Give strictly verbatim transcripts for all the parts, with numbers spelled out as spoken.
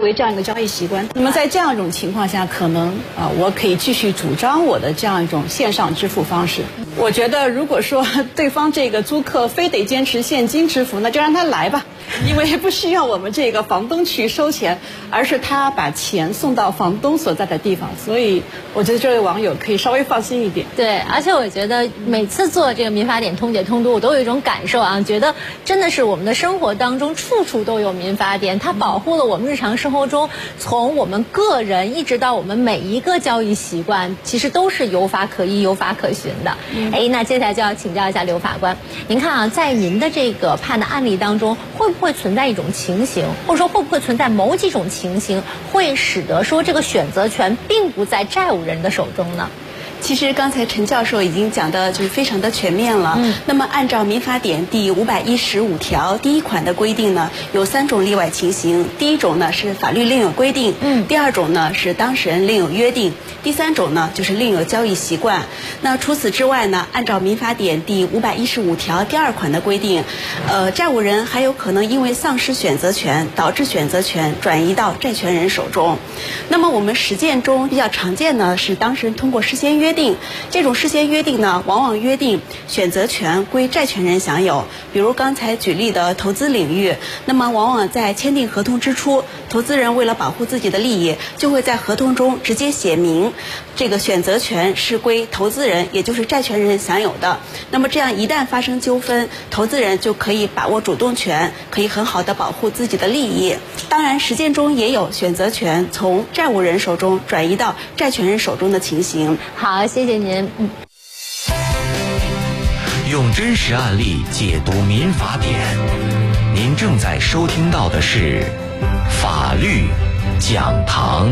为这样一个交易习惯。那么在这样一种情况下，可能啊、呃，我可以继续主张我的这样一种线上支付方式。我觉得如果说对方这个租客非得坚持现金支付，那就让他来吧，因为不需要我们这个房东去收钱，而是他把钱送到房东所在的地方。所以我觉得这位网友可以稍微放心一点。 对，而且我觉得每次做这个民法典通解通读，我都有一种感受啊，觉得真的是我们的生活当中处处都有民法典，它保护了我们日常生活中从我们个人一直到我们每一个交易习惯，其实都是有法可依、有法可循的。嗯、哎，那接下来就要请教一下刘法官，您看啊，在您的这个判的案例当中，会不会存在一种情形，或者说会不会存在某几种情形，会使得说这个选择权并不在债务人的手中呢？ 其实刚才陈教授已经讲的就是非常的全面了。嗯，那么按照民法典第五百一十五条第一款的规定呢，有三种例外情形。第一种呢是法律另有规定，嗯，第二种呢是当事人另有约定，第三种呢就是另有交易习惯。那除此之外呢，按照民法典第五百一十五条第二款的规定，呃，债务人还有可能因为丧失选择权，导致选择权转移到债权人手中。那么我们实践中比较常见呢是当事人通过事先约约定，这种事先约定呢，往往约定选择权归债权人享有。比如刚才举例的投资领域，那么往往在签订合同之初，投资人为了保护自己的利益，就会在合同中直接写明这个选择权是归投资人，也就是债权人享有的。那么这样一旦发生纠纷，投资人就可以把握主动权，可以很好的保护自己的利益。当然实践中也有选择权从债务人手中转移到债权人手中的情形。 好，谢谢您。嗯， 用真实案例解读民法典，您正在收听到的是法律讲堂。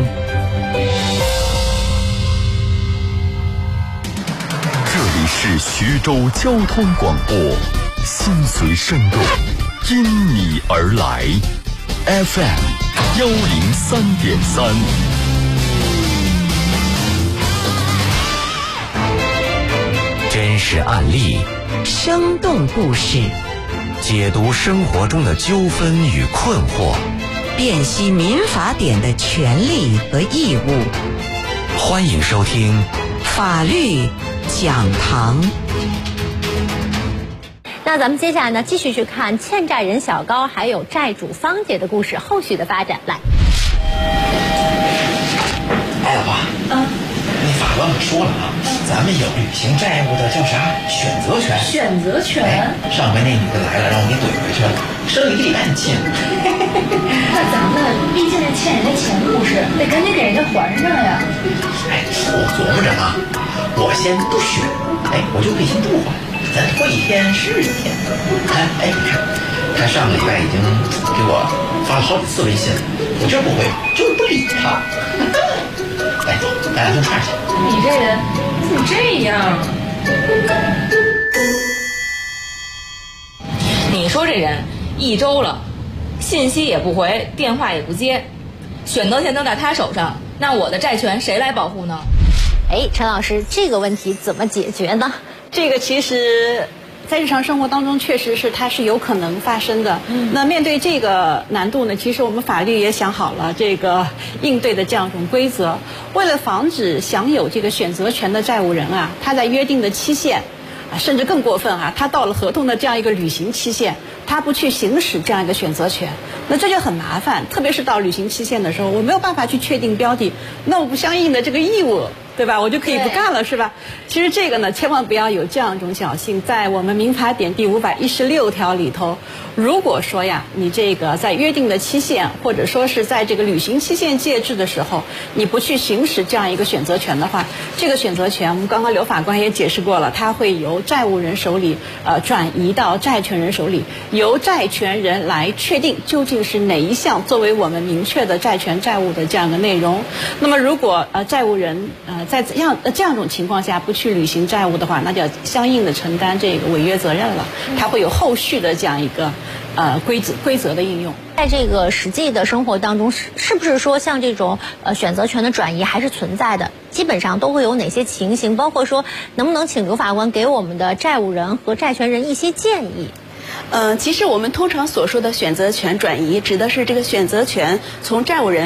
这里是徐州交通广播，心随生动，因你而来 ，F M 幺零三点三。 真实案例， 生动故事， 解读生活中的纠纷与困惑， 辨析民法典的权利和义务。 欢迎收听法律讲堂。 那咱们接下来呢，继续去看欠债人小高还有债主芳姐的故事后续的发展。来， 哎，老婆，嗯，那法官可说了啊，咱们有履行债务的叫啥选择权。 选择权。 哎，上回那女的来了，让我给怼回去了，生一个礼拜的气。 那咱们毕竟是欠人家钱不是，得赶紧给人家还上呀。 哎，我琢磨着啊，我先不选，哎，我就可以先不还，咱拖一天是一天。看，哎，你看，他上个礼拜已经给我发了好几次微信了，我就是不回，就是不理他。哎，走，咱俩就串去。 你这人怎么这样？ 你说这人一周了，信息也不回，电话也不接，选择权都在他手上，那我的债权谁来保护呢？ 哎，陈老师，这个问题怎么解决呢？ 这个其实在日常生活当中确实是它是有可能发生的。嗯，那面对这个难度呢，其实我们法律也想好了这个应对的这样一种规则。为了防止享有这个选择权的债务人啊，他在约定的期限啊，甚至更过分啊，他到了合同的这样一个履行期限，他不去行使这样一个选择权，那这就很麻烦。特别是到履行期限的时候，我没有办法去确定标的，那我不相应的这个义务，对吧？我就可以不干了，是吧？其实这个呢，千万不要有这样一种侥幸。在我们民法典第五百一十六条里头，如果说呀，你这个在约定的期限，或者说是在这个履行期限届至的时候，你不去行使这样一个选择权的话，这个选择权，我们刚刚刘法官也解释过了，它会由债务人手里呃转移到债权人手里，由债权人来确定究竟是哪一项作为我们明确的债权债务的这样的内容。那么如果呃债务人呃在怎样呃这样一种情况下不去履行债务的话，那就要相应的承担这个违约责任了。它会有后续的这样一个呃规则规则的应用。 在这个实际的生活当中，是是不是说像这种呃选择权的转移还是存在的？基本上都会有哪些情形？包括说能不能请刘法官给我们的债务人和债权人一些建议？ 呃，其实我们通常所说的选择权转移，指的是这个选择权从债务人